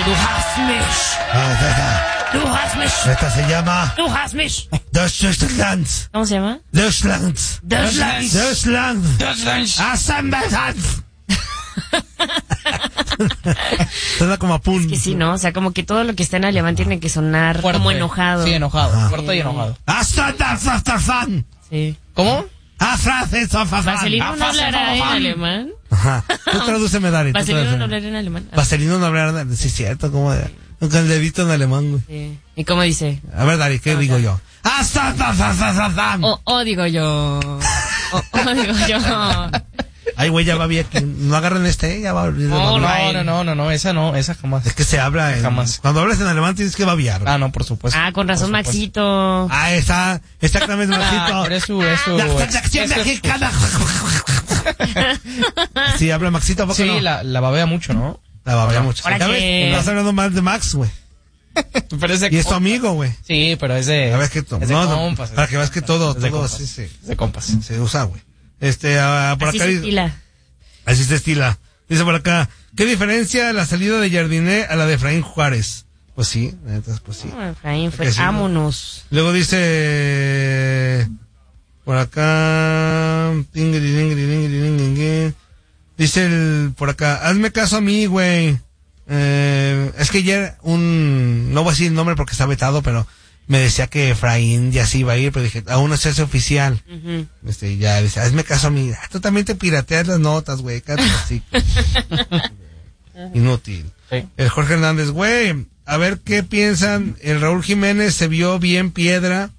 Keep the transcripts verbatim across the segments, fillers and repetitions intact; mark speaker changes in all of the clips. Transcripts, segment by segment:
Speaker 1: Du hast mich.
Speaker 2: Ah, esta,
Speaker 1: Du hast mich.
Speaker 2: esta se llama
Speaker 1: Du hast mich.
Speaker 2: Deutschland.
Speaker 1: ¿Cómo se llama?
Speaker 2: Deutschland.
Speaker 1: Deutschland.
Speaker 2: Deutschland.
Speaker 1: Deutschland.
Speaker 2: Assembled. Suena como a pun.
Speaker 1: Es que sí, ¿no? O sea, como que todo lo que está en alemán tiene que sonar
Speaker 3: Fuerte.
Speaker 1: como enojado.
Speaker 3: Sí, enojado.
Speaker 2: Ajá.
Speaker 3: Fuerte y enojado.
Speaker 2: Assembled.
Speaker 1: Sí.
Speaker 3: ¿Cómo?
Speaker 1: ¿Vaselino no hablará en alemán?
Speaker 2: Ajá. Tú tradúceme, Dari. tú
Speaker 1: ¿Vaselino no
Speaker 2: tradúceme.
Speaker 1: hablará en alemán? Ah,
Speaker 2: Vaselino no hablará. Sí, cierto, como de. Con el dedito en alemán, güey.
Speaker 1: sí. ¿Y cómo dice?
Speaker 2: A ver, Dari, ¿qué
Speaker 1: Ah,
Speaker 2: digo
Speaker 1: ya.
Speaker 2: yo?
Speaker 1: O, o digo yo. O, o digo yo.
Speaker 2: Ay, güey, ya va bien. No agarren este, ya va a olvidar.
Speaker 1: No,
Speaker 3: No,
Speaker 1: Right.
Speaker 3: no, no, no, no, esa no, esa jamás.
Speaker 2: Es que se habla en...
Speaker 3: Jamás.
Speaker 2: Cuando hablas en alemán tienes que babiar.
Speaker 3: Ah, no, por supuesto.
Speaker 1: Ah, con razón,
Speaker 3: Por supuesto.
Speaker 1: Maxito.
Speaker 2: Ah, esa, exactamente,
Speaker 3: Ah,
Speaker 2: Maxito.
Speaker 3: pero es su, es su-
Speaker 2: La
Speaker 3: es-
Speaker 2: transacción
Speaker 3: es su-
Speaker 2: mexicana. Sí, habla Maxito, ¿a poco
Speaker 3: Sí,
Speaker 2: no?
Speaker 3: la, la babea mucho, ¿no?
Speaker 2: La babea
Speaker 3: Ahora-
Speaker 2: mucho.
Speaker 1: ahora
Speaker 2: ¿Ya
Speaker 1: que-
Speaker 2: ves? Estás hablando mal de Max, güey.
Speaker 3: Pero es de
Speaker 2: Y es tu
Speaker 3: compas.
Speaker 2: amigo, güey.
Speaker 3: Sí, pero es de...
Speaker 2: A ver que todo.
Speaker 3: es de
Speaker 2: No, no,
Speaker 3: compas, es
Speaker 2: para
Speaker 3: de
Speaker 2: que veas que
Speaker 3: compas,
Speaker 2: todo,
Speaker 3: es de
Speaker 2: todo
Speaker 3: compas.
Speaker 2: así se,
Speaker 3: Es de compas.
Speaker 2: se usa, güey. Este, ah, por
Speaker 1: Así
Speaker 2: acá
Speaker 1: se
Speaker 2: dice-
Speaker 1: estila.
Speaker 2: así se estila. Dice por acá, ¿qué diferencia la salida de Jardiné a la de Efraín Juárez? Pues sí, entonces, pues sí.
Speaker 1: No, Efraín fue,
Speaker 2: Porque sí, ¿no?
Speaker 1: vámonos.
Speaker 2: Luego dice por acá tingri, tingri, tingri, tingri, dice el, por acá, hazme caso a mí, güey. Eh, es que ayer un, no voy a decir el nombre porque está vetado, pero me decía que Efraín ya sí iba a ir, pero dije, aún no se hace oficial.
Speaker 1: Ujú.
Speaker 2: Este, ya dice, hazme caso a mí. Ah, tú también te pirateas las notas, güey. Cállate así. Inútil.
Speaker 3: Sí.
Speaker 2: El Jorge Hernández, güey, a ver qué piensan. El Raúl Jiménez se vio bien piedra.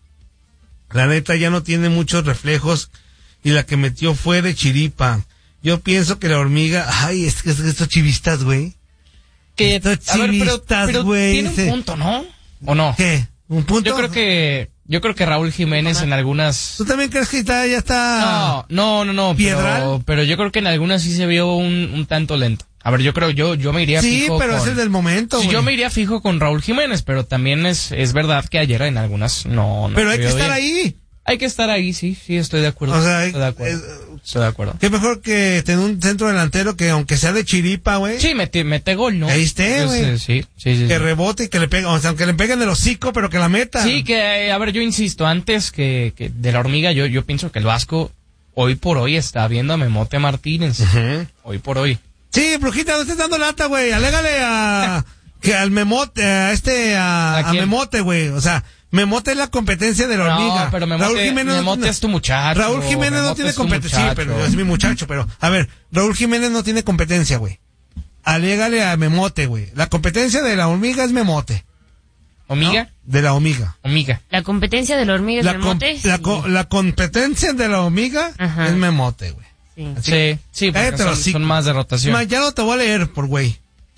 Speaker 2: La neta ya no tiene muchos reflejos y la que metió fue de chiripa. Yo pienso que la hormiga, ay, es que es que estos chivistas, güey.
Speaker 3: Que,
Speaker 2: Estos
Speaker 3: a ver, pero,
Speaker 2: chivistas,
Speaker 3: pero
Speaker 2: güey,
Speaker 3: tiene un
Speaker 2: se-
Speaker 3: punto, ¿no? ¿O no?
Speaker 2: ¿Qué? ¿Un punto?
Speaker 3: Yo creo que, yo creo que Raúl Jiménez en algunas...
Speaker 2: ¿Tú también crees que está, ya está?
Speaker 3: No, no, no, no.
Speaker 2: ¿Piedral?
Speaker 3: Pero, pero yo creo que en algunas sí se vio un, un tanto lento. A ver, yo creo, yo, yo me iría
Speaker 2: Sí,
Speaker 3: fijo
Speaker 2: pero
Speaker 3: con...
Speaker 2: ese es del momento,
Speaker 3: Sí,
Speaker 2: güey.
Speaker 3: yo me iría fijo con Raúl Jiménez, pero también es, es verdad que ayer en algunas no, no
Speaker 2: Pero hay
Speaker 3: se
Speaker 2: que
Speaker 3: vio
Speaker 2: estar
Speaker 3: bien.
Speaker 2: ahí.
Speaker 3: Hay que estar ahí, sí, sí, estoy de acuerdo.
Speaker 2: O sea,
Speaker 3: estoy de acuerdo.
Speaker 2: es-
Speaker 3: estoy de acuerdo.
Speaker 2: Qué mejor que tener un centro delantero que aunque sea de chiripa, güey.
Speaker 3: Sí, mete, mete gol, ¿no?
Speaker 2: Ahí esté, güey.
Speaker 3: Entonces, Sí, sí, sí.
Speaker 2: Que
Speaker 3: sí.
Speaker 2: rebote y que le pegue, o sea, aunque le peguen el hocico, pero que la meta.
Speaker 3: Sí, que, eh, a ver, yo insisto, antes que, que de la hormiga, yo, yo pienso que el Vasco hoy por hoy está viendo a Memote Martínez.
Speaker 2: Ujú.
Speaker 3: Hoy por hoy.
Speaker 2: Sí, Brujita, no estés dando lata, güey. Alégale a, que al Memote, a este, a,
Speaker 3: ¿A
Speaker 2: a
Speaker 3: quién?
Speaker 2: Memote, güey. O sea, Memote es la competencia de la hormiga.
Speaker 3: No, pero Memote,
Speaker 2: no
Speaker 3: Memote
Speaker 2: tiene-
Speaker 3: es tu muchacho.
Speaker 2: Raúl Jiménez no
Speaker 3: Memote
Speaker 2: tiene
Speaker 3: es tu
Speaker 2: competencia. Sí,
Speaker 3: muchacho.
Speaker 2: pero es mi muchacho, pero, a ver, Raúl Jiménez no tiene competencia, güey. Alégale a Memote, güey. La competencia de la hormiga es Memote.
Speaker 3: ¿Omiga?
Speaker 2: ¿no? De la hormiga.
Speaker 3: Omiga.
Speaker 1: La competencia de la hormiga es
Speaker 2: La, com-
Speaker 1: Memote.
Speaker 2: la,
Speaker 1: Sí.
Speaker 2: co- la competencia de la hormiga
Speaker 1: Ajá.
Speaker 2: es Memote, güey.
Speaker 1: Sí.
Speaker 3: Sí, sí, porque
Speaker 2: Cállate
Speaker 3: son,
Speaker 2: los hocico.
Speaker 3: son más de rotación.
Speaker 2: Ma, ya no te voy a leer por güey.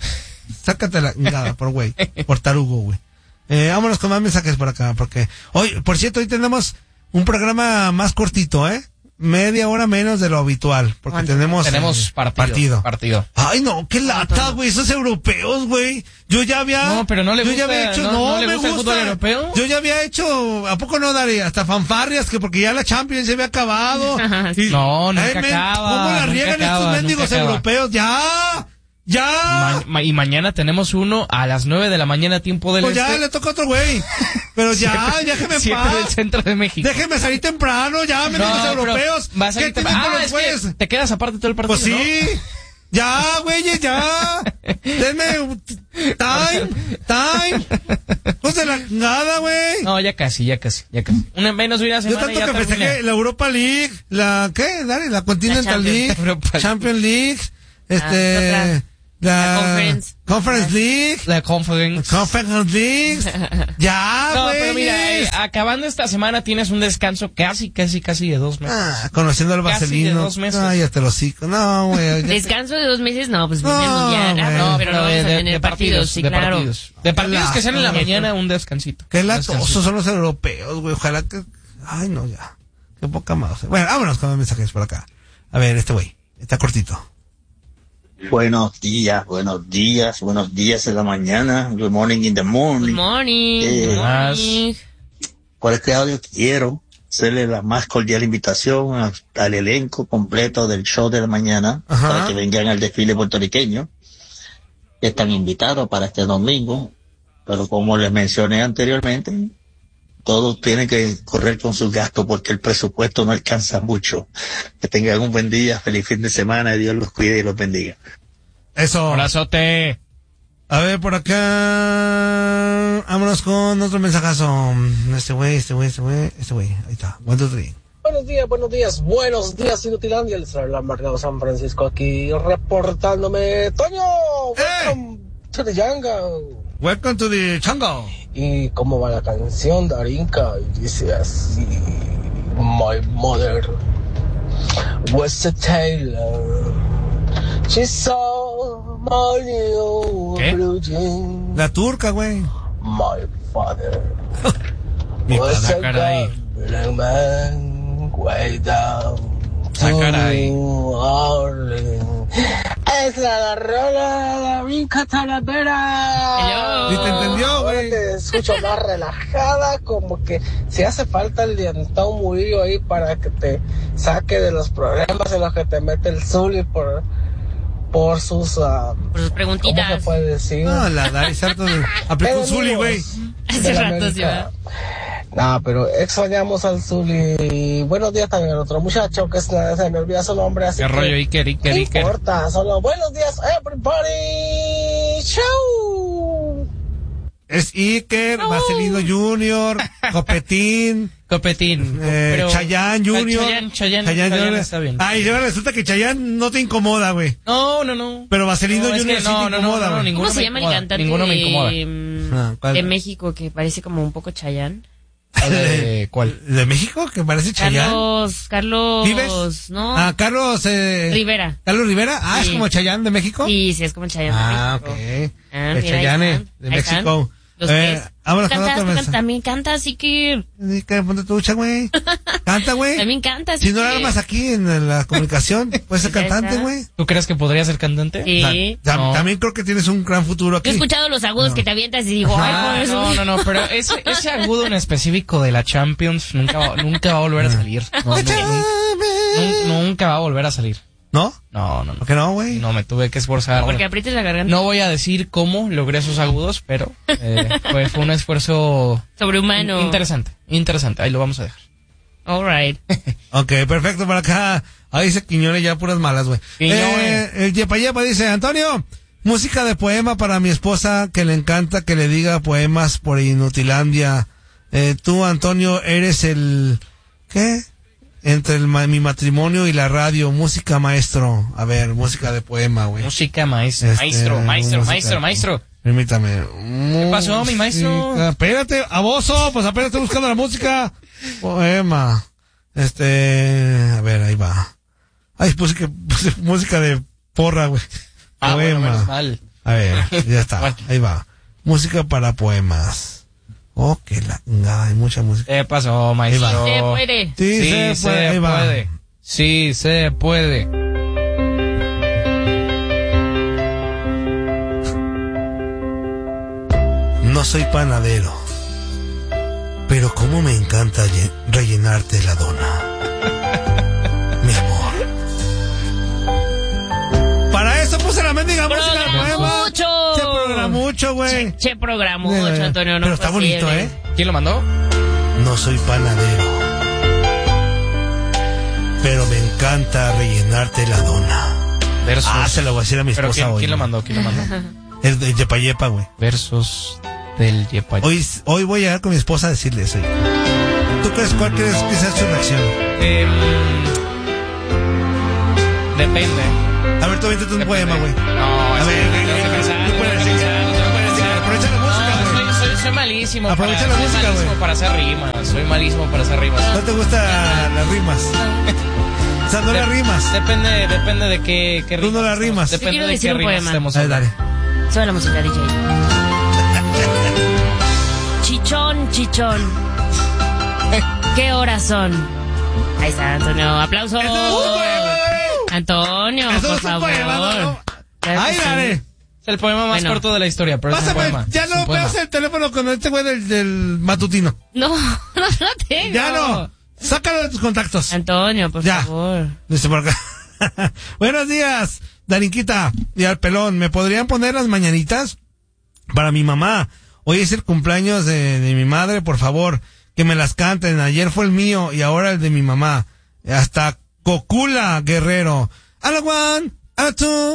Speaker 2: Sácate la nada por güey. Por tarugo, güey. Eh, vámonos con más mensajes por acá, porque hoy, por cierto, hoy tenemos un programa más cortito, ¿eh? Media hora menos de lo habitual, porque
Speaker 1: ¿Cuánto?
Speaker 2: tenemos
Speaker 3: Tenemos
Speaker 2: eh,
Speaker 3: partido,
Speaker 2: partido.
Speaker 3: partido.
Speaker 2: Ay, no, qué lata, güey, esos europeos, güey. Yo ya había...
Speaker 3: No, pero no le
Speaker 2: yo ya
Speaker 3: gusta-
Speaker 2: había hecho,
Speaker 3: no-
Speaker 2: no,
Speaker 3: no le
Speaker 2: me
Speaker 3: gusta el fútbol europeo.
Speaker 2: Yo ya había hecho, ¿a poco no, Dari? Hasta fanfarrias, que porque ya la Champions se había acabado. Y-
Speaker 3: No, nunca
Speaker 2: Ay, men,
Speaker 3: acaba,
Speaker 2: ¿Cómo la
Speaker 3: nunca
Speaker 2: riegan
Speaker 3: acaba,
Speaker 2: estos mendigos
Speaker 3: nunca acaba.
Speaker 2: europeos? ¡Ya! ¡Ya!
Speaker 3: Ma- ma- y mañana tenemos uno a las nueve de la mañana, tiempo del
Speaker 2: Pues ya
Speaker 3: este.
Speaker 2: le toca a otro güey. Pero ya,
Speaker 3: Siempre-
Speaker 2: déjeme en
Speaker 3: siempre del
Speaker 2: paz.
Speaker 3: centro de México.
Speaker 2: Déjeme salir temprano, ya, me digan los
Speaker 3: pero
Speaker 2: europeos.
Speaker 3: vas a
Speaker 2: ¿Qué
Speaker 3: ir
Speaker 2: tienen
Speaker 3: tem-
Speaker 2: con
Speaker 3: Ah,
Speaker 2: los
Speaker 3: es que
Speaker 2: güeyes?
Speaker 3: te quedas aparte todo el partido.
Speaker 2: Pues sí. Ya, güeyes, ya. Denme un time, time. Pues de la nada, güey.
Speaker 3: ¿no? No, ya casi, ya casi, ya casi. Una menos de una
Speaker 2: Yo
Speaker 3: semana y
Speaker 2: tanto
Speaker 3: ya
Speaker 2: que
Speaker 3: termina.
Speaker 2: festejé la Europa League, la, ¿qué? Dale, la Continental
Speaker 1: La Champions.
Speaker 2: League,
Speaker 3: Europa-
Speaker 2: Champions League,
Speaker 1: Ah,
Speaker 2: este,
Speaker 1: otra.
Speaker 2: la,
Speaker 1: La Conference.
Speaker 2: Conference League,
Speaker 3: La Conference.
Speaker 2: Conference League. Ya,
Speaker 3: No,
Speaker 2: güey.
Speaker 3: pero mira, eh, acabando esta semana tienes un descanso casi, casi, casi de dos meses.
Speaker 2: Ah, conociendo al
Speaker 3: Casi de
Speaker 2: vaselino.
Speaker 3: dos meses.
Speaker 2: Ay, ya te lo hocico. No, güey. ya te-
Speaker 1: Descanso de dos meses, no, pues viene el
Speaker 2: No,
Speaker 1: mundial. Ah,
Speaker 2: güey.
Speaker 1: no,
Speaker 2: No,
Speaker 1: pero no vamos a tener partidos, sí,
Speaker 3: de
Speaker 1: claro.
Speaker 3: partidos. De partidos que sean en la
Speaker 2: Qué
Speaker 3: mañana, un descansito.
Speaker 2: Qué
Speaker 3: Un
Speaker 2: latosos
Speaker 3: descansito.
Speaker 2: son los europeos, güey. Ojalá que... Ay, no, ya. Qué poca más. Bueno, vámonos con los mensajes por acá. A ver, este güey. Está cortito.
Speaker 4: Buenos días, buenos días, buenos días en la mañana. Good morning in the
Speaker 1: Good
Speaker 4: morning.
Speaker 1: morning,
Speaker 4: Eh,
Speaker 1: good morning.
Speaker 4: Por este audio quiero hacerle la más cordial invitación a- al elenco completo del show de la mañana
Speaker 2: Ajá.
Speaker 4: para que vengan al desfile puertorriqueño. están invitados para este domingo, pero como les mencioné anteriormente, todos tienen que correr con sus gastos porque el presupuesto no alcanza mucho. Que tengan un buen día, feliz fin de semana, Dios los cuide y los bendiga.
Speaker 2: Eso.
Speaker 3: Abrazote.
Speaker 2: A ver, por acá, vámonos con otro mensajazo. Este güey, este güey, este güey, este güey, ahí está, one, two, three.
Speaker 5: Buenos días, buenos días, buenos días, Inutilandia. Les habla Marcado San Francisco aquí reportándome. Toño, welcome to the jungle.
Speaker 2: Welcome to the jungle.
Speaker 5: ¿Y cómo va la canción de Arinka? Y dice así: My mother was a tailor. She saw my new blue jeans.
Speaker 2: La turca, güey.
Speaker 5: My father
Speaker 2: Mi
Speaker 5: was
Speaker 2: padre.
Speaker 5: a
Speaker 3: caray.
Speaker 5: gambling man way down
Speaker 3: Ah, caray.
Speaker 5: to Orleans. Es la rola de la Rinca Talavera.
Speaker 2: Ni te entendió, güey.
Speaker 5: Te escucho más relajada, como que si hace falta el dientón Murillo ahí para que te saque de los problemas en los que te mete el Zuli por por sus uh,
Speaker 1: Por sus preguntitas.
Speaker 5: ¿cómo se puede decir?
Speaker 2: No, la Dari Sarto aplicó un Zuli, güey.
Speaker 1: Hace rato, sí, ¿verdad?
Speaker 5: No, pero extrañamos al Zuli. Y buenos días también al otro muchacho que se, se me olvida su nombre. Así
Speaker 3: ¿Qué
Speaker 5: que
Speaker 3: rollo, Iker, Iker,
Speaker 5: no
Speaker 3: Iker?
Speaker 5: importa, solo buenos días, everybody. Chau.
Speaker 2: Es Iker, Marcelino Junior, Copetín,
Speaker 3: Copetín.
Speaker 2: eh,
Speaker 3: pero-
Speaker 2: Chayanne Junior.
Speaker 3: Chayanne, Chayanne,
Speaker 2: Chayanne
Speaker 3: Chayanne
Speaker 2: Junior.
Speaker 3: está bien.
Speaker 2: Ay, ahora resulta que Chayanne no te incomoda, güey.
Speaker 3: No, no, no.
Speaker 2: Pero Marcelino
Speaker 3: No, es
Speaker 2: Junior
Speaker 3: que
Speaker 2: sí
Speaker 3: no,
Speaker 2: te
Speaker 3: no,
Speaker 2: incomoda,
Speaker 3: no, no,
Speaker 2: güey.
Speaker 3: ninguno
Speaker 1: ¿Cómo se
Speaker 3: me
Speaker 1: llama el
Speaker 3: incomoda,
Speaker 1: cantante
Speaker 3: ninguno me incomoda.
Speaker 1: de, mm,
Speaker 2: Ah, ¿cuál?
Speaker 1: de México que parece como un poco Chayanne?
Speaker 3: ¿De cuál?
Speaker 2: ¿De México? Que parece Chayanne.
Speaker 1: Carlos, Carlos,
Speaker 2: ¿Vives?
Speaker 1: ¿no?
Speaker 2: Ah, Carlos, eh,
Speaker 1: Rivera.
Speaker 2: Carlos Rivera. Ah, es
Speaker 1: Sí.
Speaker 2: como Chayanne de México.
Speaker 1: Sí, sí, es como Chayanne
Speaker 2: Ah,
Speaker 1: de
Speaker 2: ok.
Speaker 1: México. Ah,
Speaker 2: El
Speaker 1: mira, ahí
Speaker 2: Chayanne
Speaker 1: están,
Speaker 2: de
Speaker 1: ahí están.
Speaker 2: México.
Speaker 1: Los
Speaker 2: Eh,
Speaker 1: tres.
Speaker 2: vámonos con
Speaker 1: Cantas,
Speaker 2: otro
Speaker 1: tú
Speaker 2: mensaje.
Speaker 1: can- también cantas, Iker.
Speaker 2: Sí, que ponte tu ducha, güey. Canta, güey.
Speaker 1: También cantas.
Speaker 2: Si no la
Speaker 1: Iker.
Speaker 2: armas aquí en la comunicación, puedes ser
Speaker 1: Ya
Speaker 2: cantante,
Speaker 1: está.
Speaker 2: güey.
Speaker 3: ¿Tú crees que podría ser cantante?
Speaker 1: Sí.
Speaker 2: O sea, tam-
Speaker 3: No.
Speaker 2: También creo que tienes un gran futuro
Speaker 1: Yo
Speaker 2: aquí.
Speaker 1: he escuchado los agudos que te avientas y digo, ay,
Speaker 3: Ah,
Speaker 1: por eso.
Speaker 3: no, no, no, pero ese, ese agudo en específico de la Champions nunca va, nunca va a volver a salir. No, nu- nu- nu- nunca va a volver a salir.
Speaker 2: ¿No?
Speaker 3: No, no, no.
Speaker 2: ¿Por qué no, güey?
Speaker 3: No, me tuve que esforzar.
Speaker 1: Porque aprietes la garganta.
Speaker 3: No voy a decir cómo logré esos agudos, pero eh, fue, fue un esfuerzo
Speaker 1: Sobrehumano.
Speaker 3: in- interesante, interesante. Ahí lo vamos a dejar.
Speaker 1: All right.
Speaker 2: Ok, perfecto, por acá. Ahí dice Quiñones ya puras malas, güey.
Speaker 3: Quiñones.
Speaker 2: Eh, el Yepa Yepa dice, Antonio, música de poema para mi esposa que le encanta que le diga poemas por Inutilandia. Eh, tú, Antonio, eres el... ¿Qué? Entre el ma- mi matrimonio y la radio, música maestro. A ver, música de poema, güey.
Speaker 3: Música maestro,
Speaker 2: Este,
Speaker 3: maestro, maestro,
Speaker 2: música-
Speaker 3: maestro, maestro.
Speaker 2: Permítame.
Speaker 3: ¿Qué pasó, mi maestro?
Speaker 2: Espérate, aboso, pues apenas estoy buscando la música. Poema. Este, a ver, ahí va. Ay, puse que puse música de porra, güey.
Speaker 3: Ah, bueno,
Speaker 2: Poema.
Speaker 3: menos mal.
Speaker 2: A ver, ya está.
Speaker 3: Bueno.
Speaker 2: Ahí va. Música para poemas. Oh, que la chingada, hay mucha música.
Speaker 3: ¿Qué pasó, maestro?
Speaker 1: Se puede.
Speaker 2: Sí,
Speaker 3: Sí,
Speaker 2: se
Speaker 3: se
Speaker 2: puede. Ahí va.
Speaker 3: puede. Sí, se puede.
Speaker 2: No soy panadero, pero cómo me encanta lle- rellenarte la dona. Mi amor. Para eso puse la mendiga música de poema.
Speaker 1: Mucho.
Speaker 2: Se programa mucho, güey.
Speaker 1: Che, programó
Speaker 2: Eh,
Speaker 1: mucho, Antonio. No
Speaker 2: pero está
Speaker 1: posible.
Speaker 2: bonito, ¿eh?
Speaker 3: ¿Quién lo mandó?
Speaker 2: No soy panadero, pero me encanta rellenarte la dona.
Speaker 3: Versos.
Speaker 2: Ah, se lo voy a decir a mi
Speaker 3: ¿Pero
Speaker 2: esposa
Speaker 3: quién,
Speaker 2: hoy.
Speaker 3: quién lo
Speaker 2: güey.
Speaker 3: mandó? ¿Quién lo mandó?
Speaker 2: Es de Yepa Yepa, güey.
Speaker 3: Versos del Yepayo.
Speaker 2: Hoy, hoy voy a llegar con mi esposa a decirle eso. ¿Tú crees cuál crees que sea su reacción?
Speaker 3: Em, depende.
Speaker 2: A ver, tú aviéntate un poema, güey.
Speaker 3: No,
Speaker 2: A
Speaker 3: es
Speaker 2: ver,
Speaker 3: que
Speaker 2: güey,
Speaker 3: tengo que
Speaker 2: güey,
Speaker 3: pensar,
Speaker 2: no
Speaker 3: tengo
Speaker 2: puedes
Speaker 3: que
Speaker 2: decir,
Speaker 3: pensar,
Speaker 2: no
Speaker 3: tengo que
Speaker 2: puedes decir.
Speaker 3: pensar.
Speaker 2: Aprovecha la música,
Speaker 3: No,
Speaker 2: güey.
Speaker 3: soy, soy, soy malísimo.
Speaker 2: Aprovecha
Speaker 3: para,
Speaker 2: la
Speaker 3: soy
Speaker 2: música,
Speaker 3: malísimo
Speaker 2: güey.
Speaker 3: para hacer rimas. Soy malísimo para hacer rimas.
Speaker 2: ¿No te gustan las rimas? O sea, no las rimas.
Speaker 3: Depende, depende de qué, qué
Speaker 2: Tú no
Speaker 3: rimas
Speaker 2: las
Speaker 3: estemos-
Speaker 2: rimas.
Speaker 1: Yo
Speaker 3: Depende
Speaker 1: quiero
Speaker 3: de
Speaker 1: decir
Speaker 3: qué
Speaker 1: un
Speaker 3: rimas
Speaker 1: poema.
Speaker 3: estemos
Speaker 2: Ahí, dale.
Speaker 1: hablando. Sube la música, D J. Chichón, chichón. ¿Qué horas son? Ahí está, Antonio. ¡Aplausos!
Speaker 2: ¡Eso no es un poema, güey!
Speaker 1: Antonio,
Speaker 2: Eso no
Speaker 1: por
Speaker 2: es un
Speaker 1: favor.
Speaker 2: poema, no, no.
Speaker 1: Claro que
Speaker 2: ¡Ay,
Speaker 1: sí.
Speaker 2: dale!
Speaker 3: Es el poema más
Speaker 1: Bueno.
Speaker 3: corto de la historia, pero es un
Speaker 2: Pásame,
Speaker 3: poema.
Speaker 2: ya
Speaker 3: es un
Speaker 2: no
Speaker 3: poema.
Speaker 2: veas el teléfono con este güey del, del matutino.
Speaker 1: No, no lo tengo.
Speaker 2: Ya no. Sácalo de tus contactos.
Speaker 1: Antonio, por
Speaker 2: Ya.
Speaker 1: favor.
Speaker 2: Dice por acá. Buenos días, Darinquita y al pelón. ¿Me podrían poner las mañanitas para mi mamá? Hoy es el cumpleaños de, de mi madre, por favor, que me las canten. Ayer fue el mío y ahora el de mi mamá. Hasta Cocula, Guerrero. A la one, a la two.